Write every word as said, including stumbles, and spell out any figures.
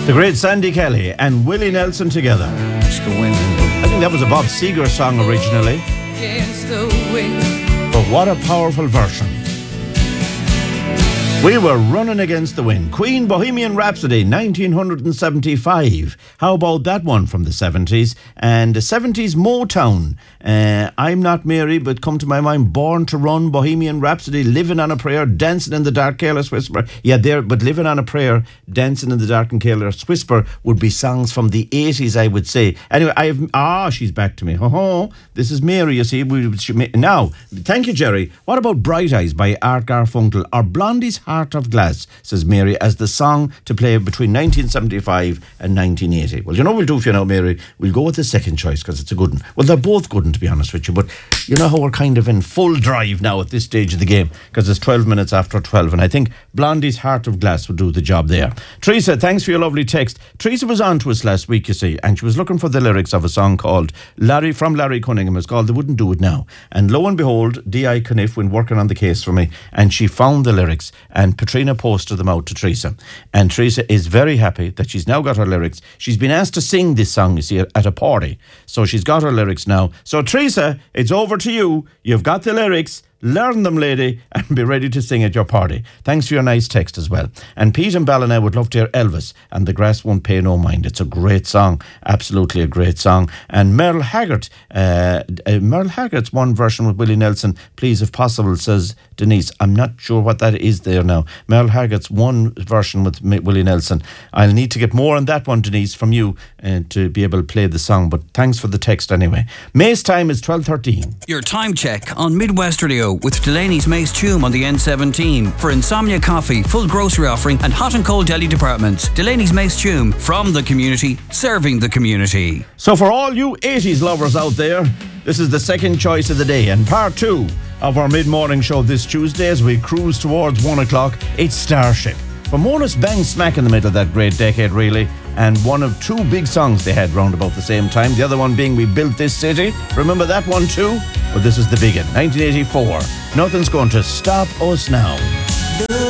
The great Sandy Kelly and Willie Nelson together. I think that was a Bob Seger song originally. But what a powerful version. We were running against the wind. Queen, Bohemian Rhapsody, nineteen seventy-five. How about that one from the seventies? And the seventies Motown. Uh, I'm Not Mary, but come to my mind, Born to Run, Bohemian Rhapsody, Living on a Prayer, Dancing in the Dark, Careless Whisper. Yeah, there, but Living on a Prayer, Dancing in the Dark and Careless Whisper would be songs from the eighties, I would say. Anyway, I have, ah, she's back to me. Oh, this is Mary, you see. We, she, now, thank you, Jerry. What about Bright Eyes by Art Garfunkel or Blondie's Heart of Glass, says Mary, as the song to play between nineteen seventy-five and nineteen eighty. Well, you know what we'll do for you now, Mary? We'll go with the second choice because it's a good one. Well, they're both good, to be honest with you, but you know how we're kind of in full drive now at this stage of the game because it's twelve minutes after twelve, and I think Blondie's Heart of Glass would do the job there. Teresa, thanks for your lovely text. Teresa was on to us last week, you see, and she was looking for the lyrics of a song called Larry from Larry Cunningham. It's called They Wouldn't Do It Now. And lo and behold, D I Caniff went working on the case for me, and she found the lyrics, and Katrina posted them out to Teresa. And Teresa is very happy that she's now got her lyrics. She's been asked to sing this song, you see, at a party. So she's got her lyrics now. So Teresa, it's over to you. You've got the lyrics. Learn them, lady, and be ready to sing at your party. Thanks for your nice text as well. And Pete and Ballina would love to hear Elvis and The Grass Won't Pay No Mind. It's a great song, absolutely a great song. And Merle Haggard, uh, uh, Merle Haggard's one version with Willie Nelson, please if possible, says Denise. I'm not sure what that is there now. Merle Haggard's one version with Willie Nelson. I'll need to get more on that one, Denise, from you uh, to be able to play the song, but thanks for the text anyway. May's time is twelve thirteen. Your time check on Midwest Radio with Delaney's Mace Tume on the N seventeen. For Insomnia Coffee, full grocery offering and hot and cold deli departments. Delaney's Mace Tume, from the community, serving the community. So for all you eighties lovers out there, this is the second choice of the day and part two of our mid-morning show this Tuesday as we cruise towards one o'clock. It's Starship. Ramona's bang smack in the middle of that great decade, really, and one of two big songs they had round about the same time. The other one being We Built This City. Remember that one too? Well, this is the big one, nineteen eighty-four. Nothing's going to stop us now.